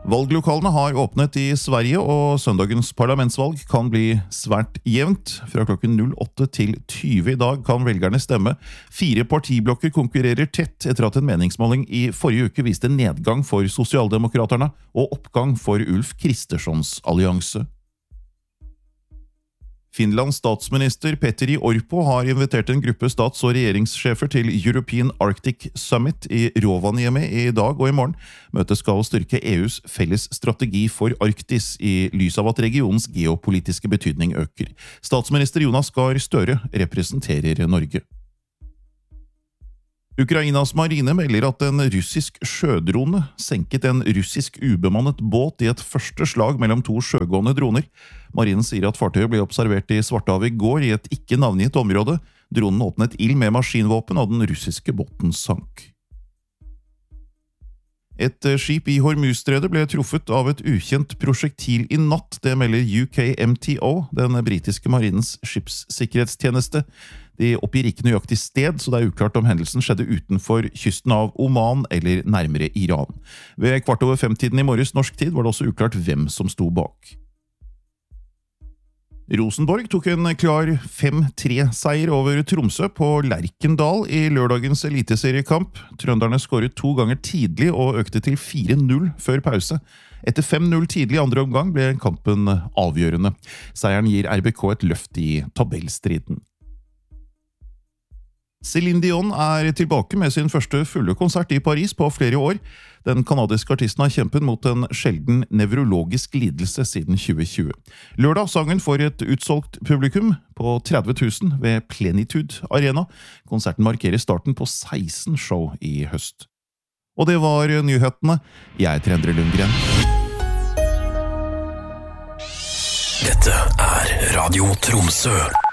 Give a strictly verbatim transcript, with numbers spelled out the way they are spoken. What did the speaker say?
Valglokalene har åpnet i Sverige, og søndagens parlamentsvalg kan bli svært jevnt. Fra klokken åtte til tyve i dag kan velgerne stemme. Fire partiblokker konkurrerer tett etter at en meningsmåling i forrige uke viste nedgang for Sosialdemokraterne og oppgang for Ulf Kristerssons allianse. Finlands statsminister Petteri Orpo har invitert en gruppe stats- og regjeringssjefer til European Arctic Summit i Rovaniemi i dag og i morgen. Møtet skal styrke E U's felles strategi for Arktis i lys av at regionens geopolitiske betydning øker. Statsminister Jonas Gahr Støre representerer Norge. Ukrainas marine melder at en russisk sjødrone senket en russisk ubemannet båt i et første slag mellom to sjøgående droner. Marinen sier at fartøyet ble observert i Svartehavet i går i et ikke navngitt område. Dronen åpnet ild med maskinvåpen, og den russiske båten sank. Et skip i Hormuzstredet ble truffet av et ukjent prosjektil i natt, det melder U K M T O, den britiske marinens skipssikkerhetstjeneste. De oppgir ikke nøyaktig sted, så det er uklart om hendelsen skjedde utenfor kysten av Oman eller nærmere Iran. Ved kvart over fem-tiden i morges norsk tid var det også uklart hvem som sto bak. Rosenborg tok en klar fem tre-seier over Tromsø på Lerkendal i lørdagens eliteseriekamp. Trønderne skåret to ganger tidlig og økte til fire null før pause. Etter fem null tidlig i andre omgang ble kampen avgjørende. Seieren gir R B K et løft i tabellstriden. Céline Dion er tilbake med sin første fulle konsert i Paris på flere år. Den kanadiske artisten har kjempet mot en sjelden nevrologisk lidelse siden tjue tjue. Lørdag sang hun for et utsolgt publikum på tretti tusen ved Plenitude Arena. Konserten markerer starten på seksten show i høst. Og det var nyhetene. Jeg heter Endre Lundgren. Dette er Radio Tromsø.